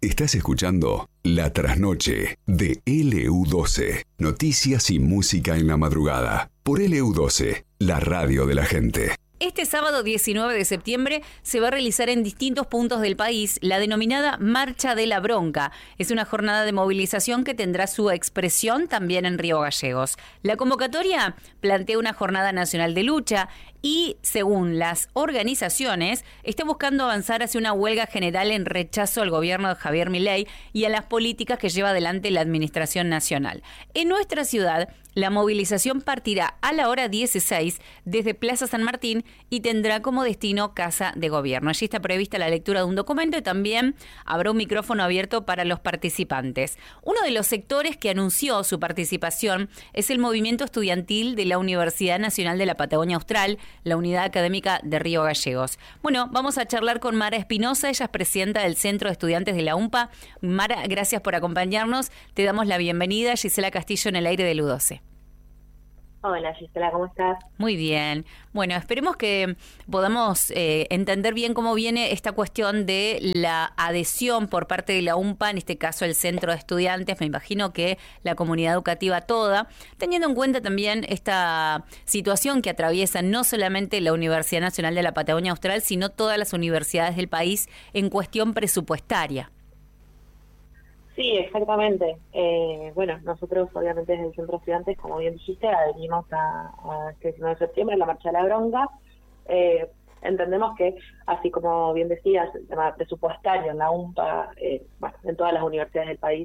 Estás escuchando La Trasnoche de LU12. Noticias y música en la madrugada. Por LU12, la radio de la gente. Este sábado 19 de septiembre se va a realizar en distintos puntos del país la denominada Marcha de la Bronca. Es una jornada de movilización que tendrá su expresión también en Río Gallegos. La convocatoria plantea una jornada nacional de lucha y, según las organizaciones, está buscando avanzar hacia una huelga general en rechazo al gobierno de Javier Milei y a las políticas que lleva adelante la administración nacional. En nuestra ciudad, la movilización partirá a la hora 16 desde Plaza San Martín y tendrá como destino Casa de Gobierno. Allí está prevista la lectura de un documento y también habrá un micrófono abierto para los participantes. Uno de los sectores que anunció su participación es el movimiento estudiantil de la Universidad Nacional de la Patagonia Austral, la Unidad Académica de Río Gallegos. Bueno, vamos a charlar con Mara Espinosa, ella es presidenta del Centro de Estudiantes de la UMPA. Mara, gracias por acompañarnos. Te damos la bienvenida. Gisela Castillo en el aire de LU12. Hola Gisela, ¿cómo estás? Muy bien. Bueno, esperemos que podamos entender bien cómo viene esta cuestión de la adhesión por parte de la UMPA, en este caso el Centro de Estudiantes, me imagino que la comunidad educativa toda, teniendo en cuenta también esta situación que atraviesa no solamente la Universidad Nacional de la Patagonia Austral, sino todas las universidades del país en cuestión presupuestaria. Sí, exactamente. Bueno, nosotros obviamente desde el Centro de Estudiantes, como bien dijiste, adherimos a este 19 de septiembre, la Marcha de la Bronca. Entendemos que, así como bien decías, el tema presupuestario en la UMPA, bueno, en todas las universidades del país,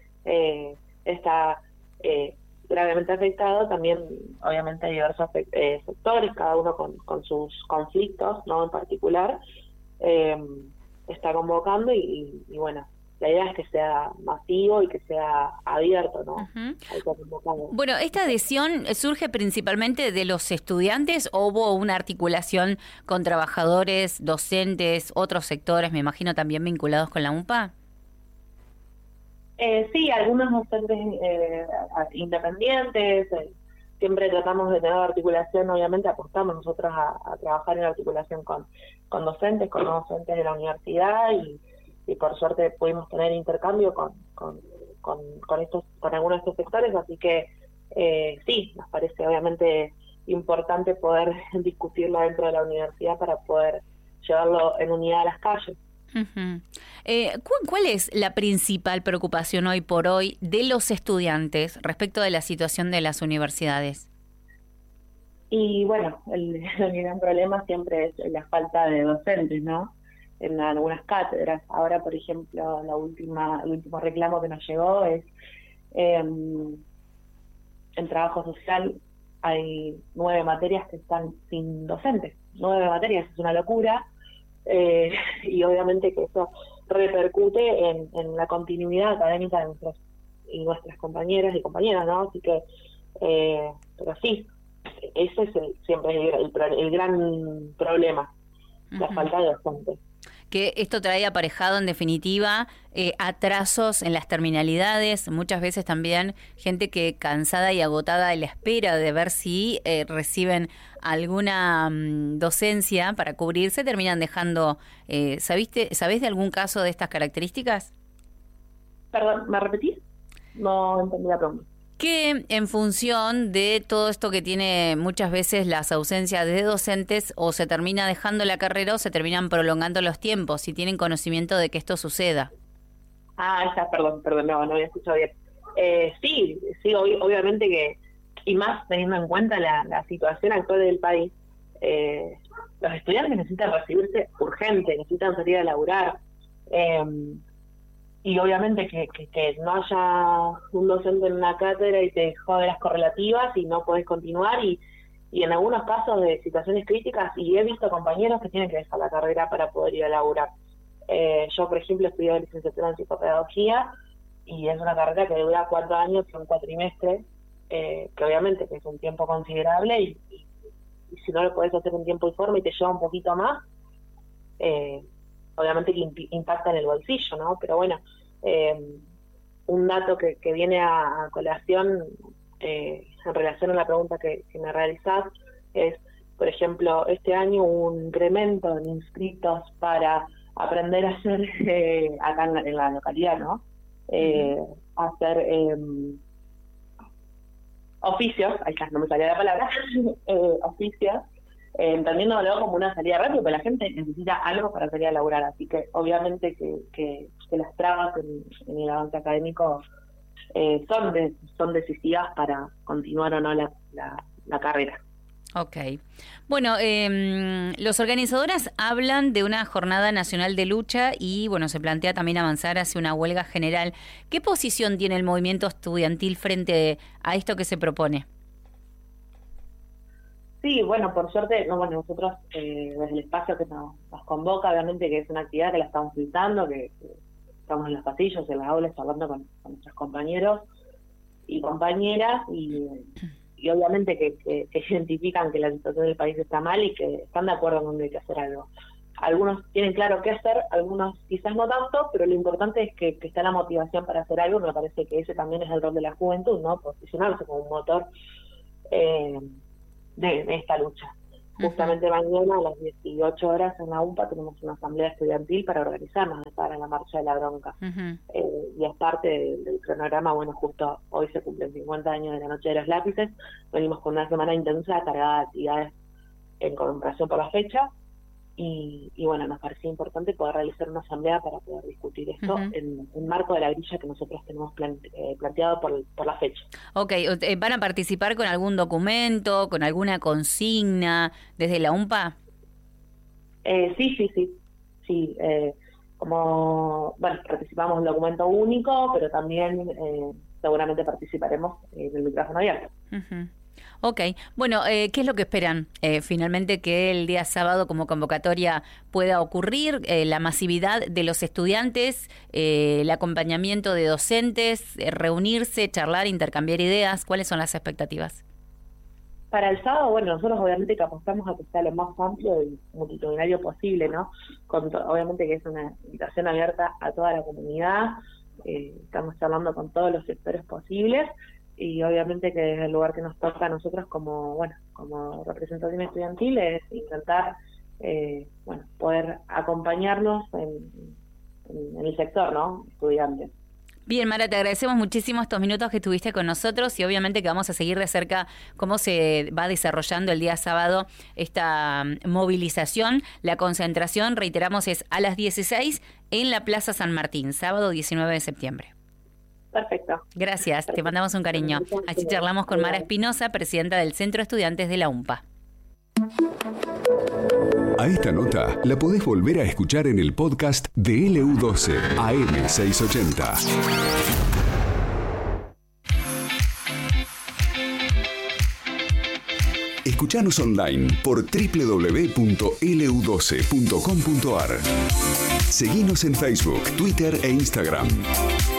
está gravemente afectado. También, obviamente, hay diversos sectores, cada uno con sus conflictos, ¿no? En particular, está convocando y bueno, la idea es que sea masivo y que sea abierto, ¿no? Uh-huh. Bueno, ¿esta adhesión surge principalmente de los estudiantes o hubo una articulación con trabajadores, docentes, otros sectores, me imagino también vinculados con la UMPA? Sí, algunos docentes independientes, siempre tratamos de tener articulación, obviamente apostamos nosotros a trabajar en articulación con docentes, con no docentes de la universidad y por suerte pudimos tener intercambio con algunos de estos sectores, así que sí, nos parece obviamente importante poder discutirlo dentro de la universidad para poder llevarlo en unidad a las calles. Uh-huh. ¿Cuál es la principal preocupación hoy por hoy de los estudiantes respecto de la situación de las universidades? Y bueno, el gran problema siempre es la falta de docentes, ¿no? En algunas cátedras. Ahora, por ejemplo, el último reclamo que nos llegó es en trabajo social hay 9 materias que están sin docentes. 9 materias, es una locura, y obviamente que eso repercute en la continuidad académica de nuestras compañeras y compañeras, ¿no? Así que, pero sí, ese es siempre el gran problema, la falta de docentes. Que esto trae aparejado, en definitiva, atrasos en las terminalidades, muchas veces también gente que cansada y agotada de la espera de ver si reciben alguna docencia para cubrirse, terminan dejando. ¿Sabés de algún caso de estas características? Perdón, ¿me repetís? No entendí la pregunta. Que en función de todo esto que tiene muchas veces las ausencias de docentes, o se termina dejando la carrera o se terminan prolongando los tiempos, si tienen conocimiento de que esto suceda. Perdón, no había escuchado bien. Sí, obviamente que, y más teniendo en cuenta la situación actual del país, los estudiantes necesitan recibirse urgente, necesitan salir a laburar, y obviamente que no haya un docente en una cátedra y te jode las correlativas y no podés continuar, y en algunos casos de situaciones críticas, y he visto compañeros que tienen que dejar la carrera para poder ir a laburar. Yo, por ejemplo, estudié licenciatura en psicopedagogía y es una carrera que dura 4 años y un cuatrimestre, que obviamente que es un tiempo considerable y si no lo podés hacer en tiempo y forma y te lleva un poquito más, obviamente que impacta en el bolsillo, ¿no? Pero bueno, un dato que viene a colación en relación a la pregunta que me realizás es, por ejemplo, este año hubo un incremento en inscritos para aprender a hacer, acá en la localidad, ¿no? Hacer oficios, ahí está, no me salía la palabra, oficios, entendiéndolo como una salida rápida, pero la gente necesita algo para salir a laburar, así que obviamente que las trabas en el avance académico son decisivas para continuar o no la carrera. Ok. Bueno, los organizadores hablan de una jornada nacional de lucha y, bueno, se plantea también avanzar hacia una huelga general. ¿Qué posición tiene el movimiento estudiantil frente a esto que se propone? Sí, bueno, por suerte, nosotros desde el espacio que nos convoca, obviamente que es una actividad que la estamos utilizando, que estamos en los pasillos, en las aulas, hablando con nuestros compañeros y compañeras, y obviamente que identifican que la situación del país está mal y que están de acuerdo en donde hay que hacer algo. Algunos tienen claro qué hacer, algunos quizás no tanto, pero lo importante es que está la motivación para hacer algo. Me parece que ese también es el rol de la juventud, ¿no? Posicionarse como un motor de esta lucha. Justamente mañana a las 18 horas en la UMPA tenemos una asamblea estudiantil para organizarnos para la marcha de la bronca. Y es parte del cronograma. Bueno, justo hoy se cumplen 50 años de la Noche de los Lápices. Venimos con una semana intensa cargada de actividades en conmemoración por la fecha. Y bueno, nos parecía importante poder realizar una asamblea para poder discutir esto en marco de la grilla que nosotros tenemos planteado por la fecha. Ok, ¿van a participar con algún documento, con alguna consigna desde la UMPA? Sí. Como, participamos en un documento único, pero también seguramente participaremos en el micrófono abierto. Ok, bueno, ¿qué es lo que esperan? Finalmente que el día sábado como convocatoria pueda ocurrir, la masividad de los estudiantes, el acompañamiento de docentes, reunirse, charlar, intercambiar ideas. ¿Cuáles son las expectativas? Para el sábado, nosotros obviamente que apostamos a que sea lo más amplio y multitudinario posible, ¿no? Obviamente que es una invitación abierta a toda la comunidad, estamos charlando con todos los sectores posibles. Y obviamente que desde el lugar que nos toca a nosotros como representación estudiantil es intentar poder acompañarnos en el sector, ¿no? Estudiantes. Bien, Mara, te agradecemos muchísimo estos minutos que estuviste con nosotros y obviamente que vamos a seguir de cerca cómo se va desarrollando el día sábado esta movilización. La concentración, reiteramos, es a las 16 en la Plaza San Martín, sábado 19 de septiembre. Perfecto. Gracias, te mandamos un cariño. Así charlamos con Mara Espinosa, presidenta del Centro Estudiantes de la UMPA. A esta nota la podés volver a escuchar en el podcast de LU12 AM680. Escuchanos online por www.lu12.com.ar. Seguinos en Facebook, Twitter e Instagram.